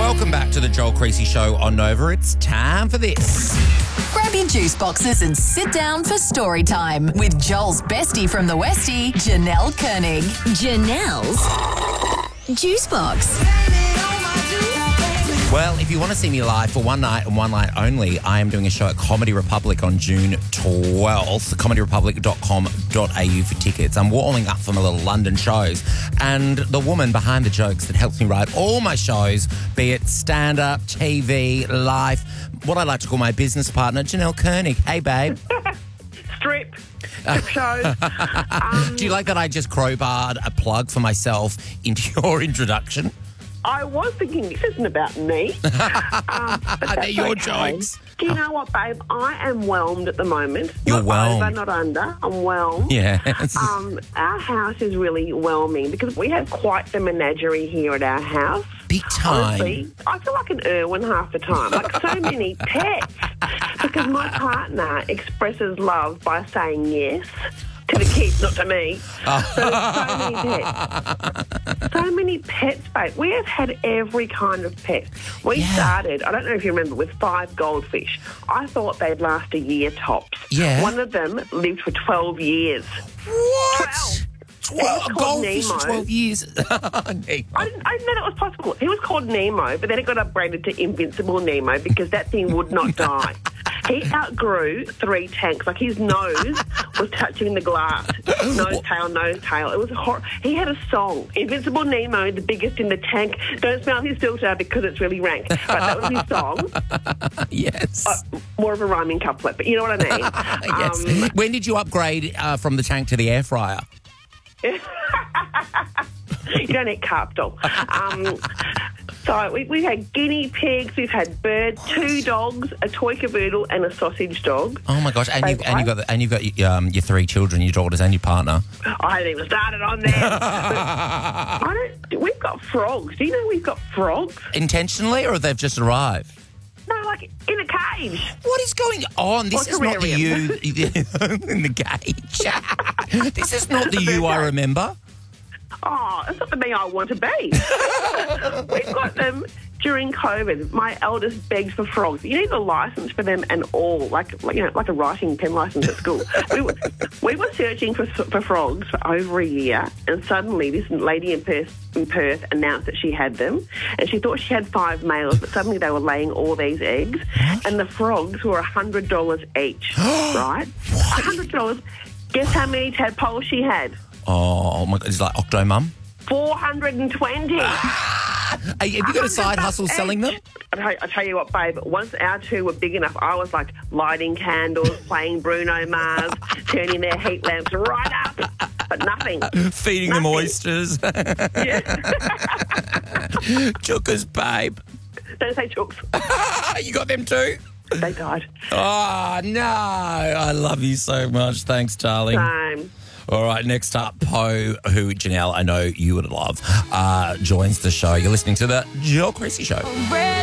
Welcome back to the Joel Creasy Show on Nova. It's time for this. Grab your juice boxes and sit down for story time with Joel's bestie from the Westie, Janelle Koenig. Janelle's Juice Box. Well, if you want to see me live for one night and one night only, I am doing a show at Comedy Republic on June 12th, comedyrepublic.com.au for tickets. I'm warming up for my little London shows, and the woman behind the jokes that helps me write all my shows, be it stand-up, TV, life, what I like to call my business partner, Janelle Koenig. Hey, babe. Strip shows. Do you like that I just crowbarred a plug for myself into your introduction? I was thinking this isn't about me. But They're your okay. jokes. Do you know what, babe? I am whelmed at the moment. You're whelmed. Not over, not under. I'm whelmed. Yes. Our house is really whelming because we have quite the menagerie here at our house. Big time. Honestly, I feel like an Irwin half the time. Like so many pets. Because my partner expresses love by saying yes to the kids, not to me. So many pets. So many pets, babe. We have had every kind of pet. We started, I don't know if you remember, with 5 goldfish. I thought they'd last a year tops. Yeah. One of them lived for 12 years. What? 12 called goldfish for Nemo. 12 years. Nemo. I didn't know that was possible. He was called Nemo, but then it got upgraded to Invincible Nemo because that thing would not die. He outgrew 3 tanks. Like his nose was touching the glass. Nose, tail. It was he had a song. Invincible Nemo, the biggest in the tank. Don't smell his filter because it's really rank. But that was his song. Yes. More of a rhyming couplet, but you know what I mean. Yes. When did you upgrade from the tank to the air fryer? You don't eat carp, doll. So we've had guinea pigs, we've had birds, 2 dogs, a toy cavoodle, and a sausage dog. Oh my gosh! And you've got your 3 children, your daughters, and your partner. I haven't even started on that. We've got frogs. Do you know we've got frogs? Intentionally, or they've just arrived? No, like in a cage. What is going on? This Or is not the you terrarium. in the cage. This is not the you I remember. Oh, it's not the me I want to be. We've got them during COVID. My eldest begged for frogs. You need a license for them and all, like a writing pen license at school. We were searching for frogs for over a year, and suddenly this lady in Perth announced that she had them, and she thought she had 5 males, but suddenly they were laying all these eggs, and the frogs were $100 each, right? $100. Guess how many tadpoles she had? Oh my God! It's like Octomum. 420. Have you got a side hustle selling them? I tell you what, babe, once our 2 were big enough, I was like lighting candles, playing Bruno Mars, turning their heat lamps right up, but nothing. Feeding them oysters. Yeah. Chookers, babe. Don't say chooks. You got them too? They died. Oh, no. I love you so much. Thanks, darling. Same. All right, next up, Poe, who, Janelle, I know you would love, joins the show. You're listening to the Joel Creasy Show.